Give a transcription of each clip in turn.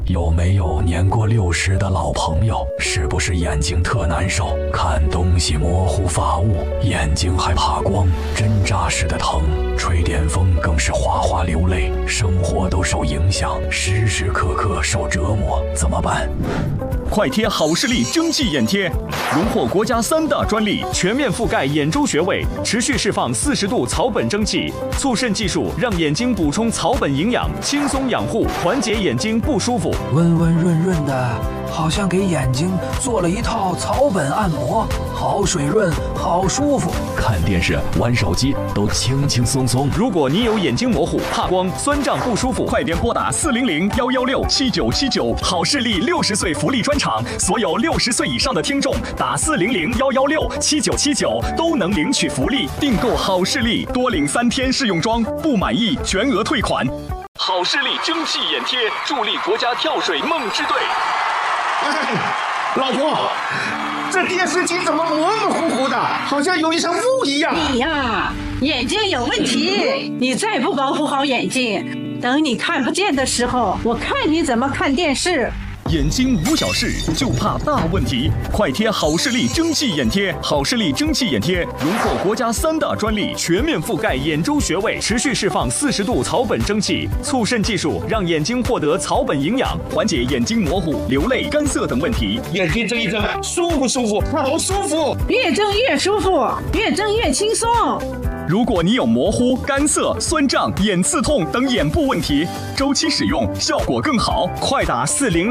有没有年过60的老朋友？是不是眼睛特难受，看东西模糊发雾，眼睛还怕光，针扎似的疼，吹电风更是哗哗流泪，生活都受影响，时时刻刻受折磨，怎么办？ 快贴好视力蒸汽眼贴，荣获国家3大专利，全面覆盖眼周穴位，持续释放40度草本蒸汽，促渗技术让眼睛补充草本营养，轻松养护，缓解眼睛不舒服， 温温润润的，好像给眼睛做了一套草本按摩，好水润，好舒服。 看电视、玩手机都轻轻松松。 如果你有眼睛模糊、怕光、酸胀不舒服，快点拨打400-116-7979，好视力60岁福利专场，所有60岁以上的听众打400-116-7979都能领取福利。订购好视力多领3天试用装，不满意全额退款。好视力蒸汽眼贴，助力国家跳水梦之队。 老婆，这电视机怎么模模糊糊的，好像有一层雾一样？ 你呀，眼睛有问题，你再不保护好眼睛，等你看不见的时候，我看你怎么看电视。 眼睛无小事，就怕大问题。快贴好视力蒸汽眼贴，好视力蒸汽眼贴荣获国家3大专利，全面覆盖眼周穴位，持续释放40度草本蒸汽，促渗技术让眼睛获得草本营养，缓解眼睛模糊、流泪、干涩等问题。 眼睛睁一睁，舒不舒服？好舒服！ 越睁越舒服，越睁越轻松。 如果你有模糊、干涩、酸胀、眼刺痛等眼部问题，周期使用效果更好。快打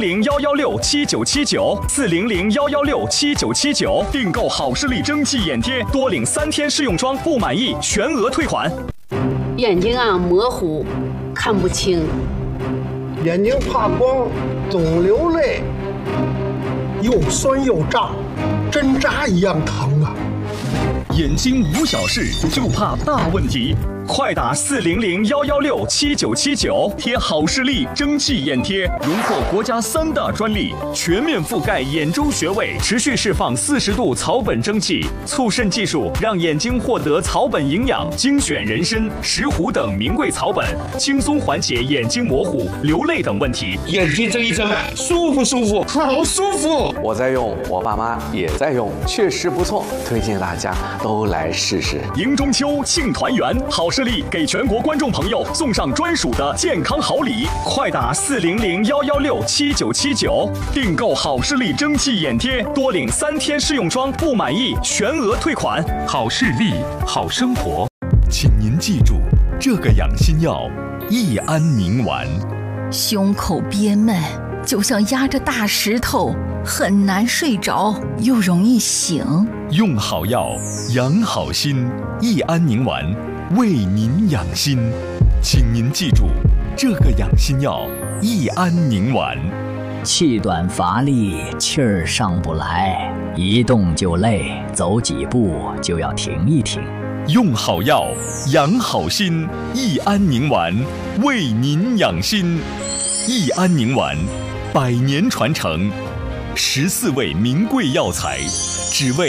400-116-7979，400-116-7979，订购好视力蒸汽眼贴，多领3天试用装，不满意全额退款。 眼睛模糊，看不清， 眼睛怕光，总流泪，又酸又胀，针扎一样疼啊！ 眼睛无小事，就怕大问题。快打400-116-7979，贴好视力蒸汽眼贴，荣获国家3大专利，全面覆盖眼周穴位，持续释放40度草本蒸汽，促渗技术让眼睛获得草本营养，精选人参、石斛等名贵草本，轻松缓解眼睛模糊、流泪等问题。 眼睛睁一睁，舒不舒服？好舒服！ 我在用，我爸妈也在用，确实不错，推荐大家都来试试。 迎中秋，庆团圆，好视力给全国观众朋友送上专属的健康好礼，快打400-116-7979，订购好视力蒸汽眼贴，多领3天试用装，不满意全额退款。好视力，好生活。 请您记住，这个养心药益安宁丸。 胸口憋闷，就像压着大石头，很难睡着，又容易醒。 用好药，养好心，益安宁丸为您养心，请您记住，这个养心药益安宁丸。 气短乏力，气儿上不来，一动就累，走几步就要停一停。 用好药，养好心，益安宁丸为您养心。益安宁丸100年传承，14味名贵药材，只为